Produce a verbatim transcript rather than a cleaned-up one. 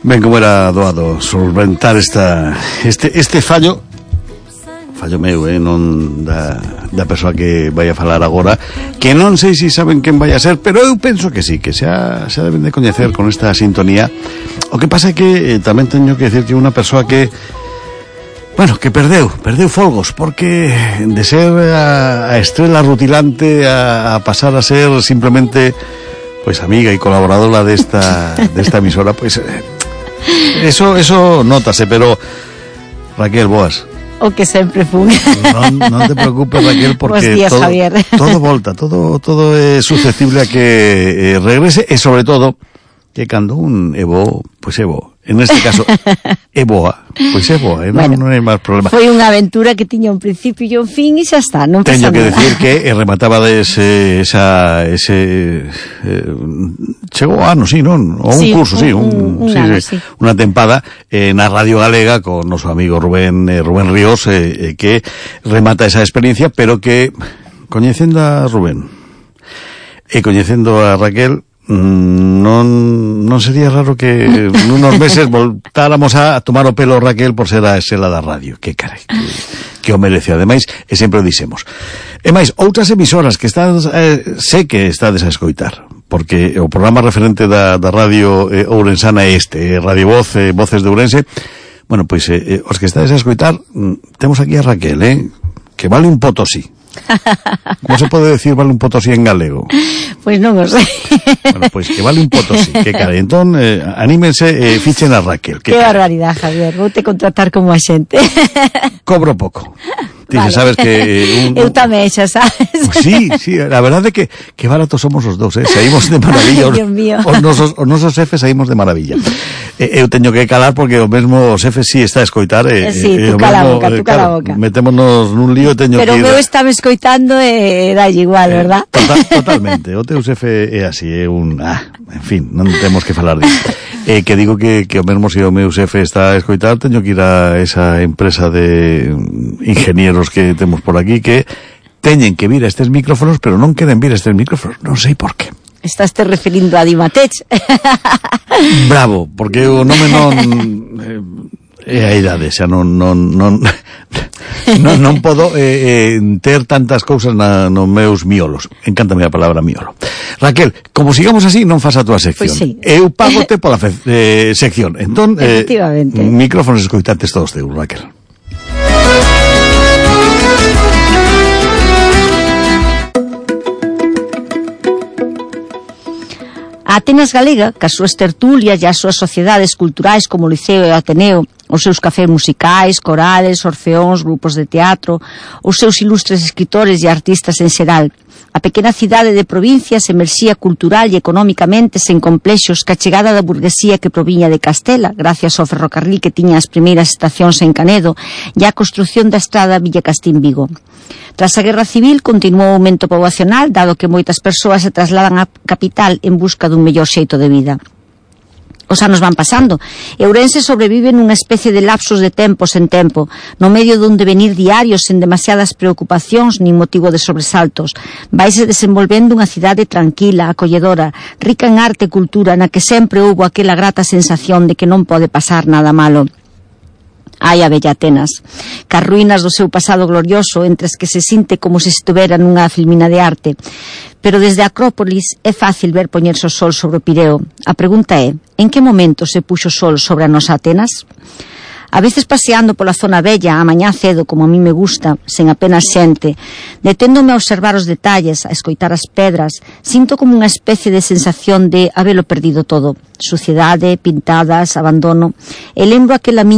Ben, como era doado solventar esta, este, este fallo fallo meu, eh, non da, da persoa que vai a falar agora, que non sei se saben quen vai a ser, pero eu penso que sí, que xa, xa deben de coñecer con esta sintonía. O que pasa é que eh, tamén teño que decir que unha persoa que bueno, que perdeu, perdeu folgos, porque de ser a, a estrela rutilante a, a pasar a ser simplemente pues amiga y colaboradora de esta, de esta emisora, pues eh, eso, eso nótase, pero Raquel, boas. O que sempre fun. Non, non te preocupes, Raquel, porque días, todo, todo volta, todo, todo é susceptible a que eh, regrese, e sobre todo que cando un é bo, pois é bo. En este caso, é boa, pois é boa, eh? Bueno, non, non hai máis problema. Foi unha aventura que tiña un principio e un fin e xa está, non pasa Teño que nada. decir que eh, remataba ese, esa, ese, eh, chegou ano, sí, non? O un sí, curso, sí, un, un, un sí, ano, sí, sí. Unha tempada eh, na Radio Galega con noso amigo Rubén, eh, Rubén Ríos, eh, eh, que remata esa experiencia, pero que, coñecendo a Rubén e coñecendo a Raquel, non non sería raro que nunos meses voltáramos a tomar o pelo Raquel por ser a estrela da radio. Que carai, que, que o merece. Ademais, e sempre o dixemos. E máis, outras emisoras que están, eh, sei que estades a escoitar, porque o programa referente da, da radio eh, ourensana é este, eh, Radio Voz, eh, Voces de Ourense. Bueno, pois, eh, os que estades a escoitar, temos aquí a Raquel, eh, que vale un potosí. Como se pode decir vale un potosí en galego? Pois non o sei. Bueno, pois que vale un potosí, que cara. Entón, eh, anímense e eh, fichen a Raquel. Que, que barbaridade, Javier, vou te contratar como axente. Cobro pouco. Ti vale. Sabes que eh, un, eu tamén xa sabes. Pues sí, sí, a verdade é que que baratos somos os dous, eh? Saímos de maravilla. Ay, Dios mío. Os nosos, os nosos xefes saímos de maravilla. Eh, eu teño que calar porque o mesmo xefe si sí está a escoitar e eh, sí, eh, tú cala a boca, tú cala a boca. Metémonos nun lío e teño pero que Pero o meu está me escoitando e eh, dalle igual, eh, verdad? Total, totalmente. O teu xefe é así, é un, ah, en fin, non temos que falar disso. Eh, que digo que, que o mesmo se o meu xefe está a escoitar, teño que ir a esa empresa de ingenieros que temos por aquí que teñen que vir a estes micrófonos, pero non queren vir a estes micrófonos, non sei por qué. Estás te referindo a Dimatech. Bravo, porque o nome non eh, é a idade, xa non non non non, non podo eh, eh, ter tantas cousas na, nos meus miolos. Encántame a palabra miolo. Raquel, como sigamos así, non fas a túa sección. Pois sí. Eu pagote pola fe, eh, sección. Entón, eh, efectivamente. Micrófonos escoitantes todos teus, Raquel. A Atenas Galega, que as súas tertulias e as súas sociedades culturais como o Liceo e o Ateneo, os seus cafés musicais, corales, orfeóns, grupos de teatro, os seus ilustres escritores e artistas en xeral. A pequena cidade de provincia se emerxía cultural e económicamente sen complexos que a chegada da burguesía que proviña de Castela, gracias ao ferrocarril que tiña as primeiras estacións en Canedo, e a construción da estrada Villa Castín-Vigo. Tras a Guerra Civil continuou o aumento poboacional, dado que moitas persoas se trasladan á capital en busca dun mellor xeito de vida. Os anos van pasando e Ourense sobrevive nunha especie de lapsos de tempo sen tempo, no medio dun devenir diario sen demasiadas preocupacións nin motivo de sobresaltos. Vaise desenvolvendo unha cidade tranquila, acolledora, rica en arte e cultura, na que sempre houbo aquela grata sensación de que non pode pasar nada malo. Ai, a bella Atenas, cas ruínas do seu pasado glorioso, entre as que se sinte como se estuvera nunha filmina de arte. Pero desde a Acrópolis é fácil ver poñerse o sol sobre o Pireo. A pregunta é, en que momento se puxo o sol sobre a nosa Atenas? A veces paseando pola zona bella, a mañá cedo, como a mí me gusta, sen apenas xente, deténdome a observar os detalles, a escoitar as pedras, sinto como unha especie de sensación de habelo perdido todo. Suciedade, pintadas, abandono, e lembro aquela